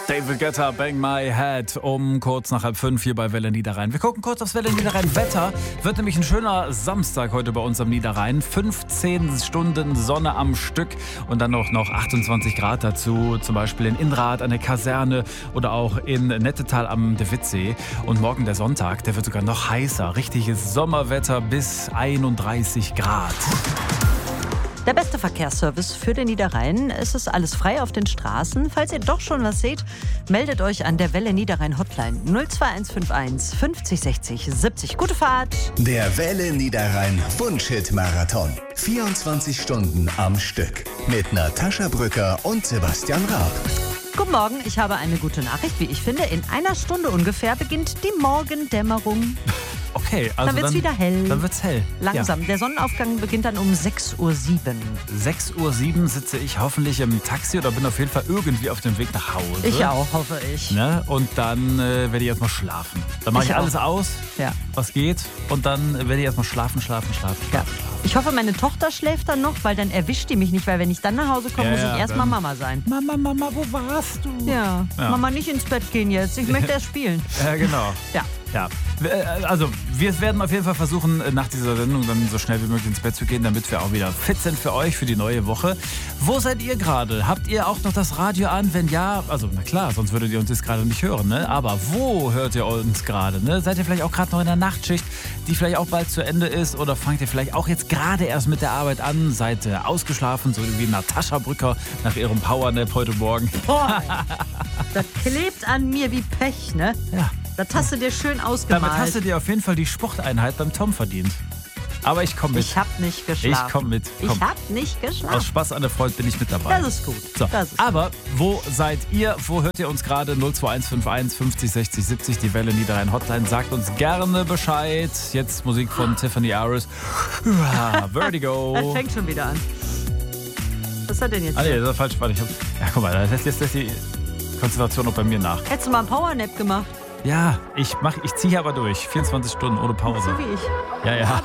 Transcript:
David Guetta, Bang My Head, um kurz nach 4:30 hier bei Welle Niederrhein. Wir gucken kurz aufs Welle Niederrhein Wetter. Wird nämlich ein schöner Samstag heute bei uns am Niederrhein. 15 Stunden Sonne am Stück und dann noch 28 Grad dazu. Zum Beispiel in Inrad an der Kaserne oder auch in Nettetal am De Witzsee. Und morgen der Sonntag, der wird sogar noch heißer. Richtiges Sommerwetter bis 31 Grad. Der beste Verkehrsservice für den Niederrhein. Es ist alles frei auf den Straßen. Falls ihr doch schon was seht, meldet euch an der Welle Niederrhein Hotline 02151 50 60 70. Gute Fahrt! Der Welle Niederrhein Wunschhit-Marathon. 24 Stunden am Stück. Mit Natascha Brücker und Sebastian Raab. Guten Morgen, ich habe eine gute Nachricht, wie ich finde. In einer Stunde ungefähr beginnt die Morgendämmerung. Okay, also dann wird's wieder hell. Dann wird's hell. Langsam. Ja. Der Sonnenaufgang beginnt dann um 6:07 Uhr. 6:07 Uhr sitze ich hoffentlich im Taxi oder bin auf jeden Fall irgendwie auf dem Weg nach Hause. Ich auch, hoffe ich. Ne? Und dann werde ich erstmal schlafen. Dann mache ich alles aus, ja, was geht. Und dann werde ich erstmal schlafen. Ja. Ich hoffe, meine Tochter schläft dann noch, weil dann erwischt die mich nicht. Weil wenn ich dann nach Hause komme, muss ich erstmal Mama sein. Mama, wo warst du? Ja, Mama, nicht ins Bett gehen jetzt. Ich möchte erst spielen. Ja, genau. Ja. Also, wir werden auf jeden Fall versuchen, nach dieser Sendung dann so schnell wie möglich ins Bett zu gehen, damit wir auch wieder fit sind für euch, für die neue Woche. Wo seid ihr gerade? Habt ihr auch noch das Radio an? Wenn ja, also na klar, sonst würdet ihr uns jetzt gerade nicht hören, ne? Aber wo hört ihr uns gerade? Ne? Seid ihr vielleicht auch gerade noch in der Nachtschicht, die vielleicht auch bald zu Ende ist? Oder fangt ihr vielleicht auch jetzt gerade erst mit der Arbeit an? Seid ihr ausgeschlafen, so wie Natascha Brücker nach ihrem Powernap heute Morgen? Boah, das klebt an mir wie Pech, ne? Ja. Das hast du dir schön ausgemalt. Damit hast du dir auf jeden Fall die Sporteinheit beim Tom verdient. Aber ich komme mit. Ich hab nicht geschlafen. Ich komme mit. Komm. Ich hab nicht geschlafen. Aus Spaß an der Freude bin ich mit dabei. Das ist gut. So. Das ist aber wo seid ihr? Wo hört ihr uns gerade? 02151 50 60 70, die Welle Niederrhein Hotline. Sagt uns gerne Bescheid. Jetzt Musik von Tiffany Aris. Vertigo. Das fängt schon wieder an. Was hat denn jetzt? Ah nee, das ist falsch. Warte, ja, guck mal, das lässt die Konzentration auch bei mir nach. Hättest du mal einen Powernap gemacht? Ja, ich ziehe aber durch. 24 Stunden ohne Pause. So wie ich. Ja.